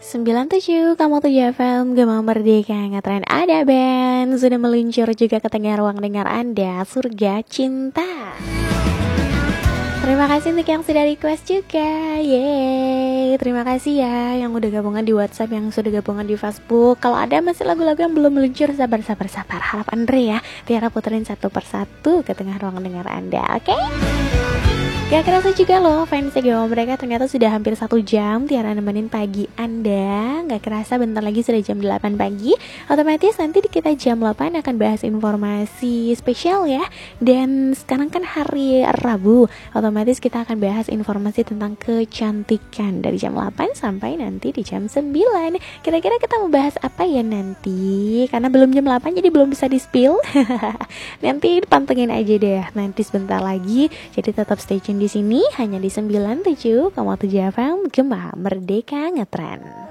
97, kamu 7 FM, Gema Merdeka, ngetren ada band sudah meluncur juga ke tengah ruang dengar Anda, Surga Cinta. Terima kasih untuk yang sudah request juga. Yeay, terima kasih ya yang udah gabungan di WhatsApp, yang sudah gabungan di Facebook. Kalau ada masih lagu-lagu yang belum meluncur, sabar. Harap Andre ya, Tiara puterin satu persatu ke tengah ruang dengar Anda, oke? Gak kerasa juga loh, fansnya Gema Merdeka ternyata sudah hampir 1 jam Tiara nemenin pagi Anda. Gak kerasa bentar lagi sudah jam 8 pagi. Otomatis nanti di kita jam 8 akan bahas informasi spesial ya. Dan sekarang kan hari Rabu, otomatis kita akan bahas informasi tentang kecantikan dari jam 8 sampai nanti di jam 9. Kira-kira kita mau bahas apa ya nanti? Karena belum jam 8 jadi belum bisa di-spill. Nanti pantengin aja deh nanti sebentar lagi. Jadi tetap stay tune di sini hanya di 97,7 FM Gema Merdeka Ngetren.